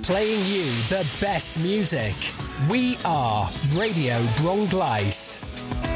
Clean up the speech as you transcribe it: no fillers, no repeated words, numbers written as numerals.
playing you the best music. We are Radio Drongleish.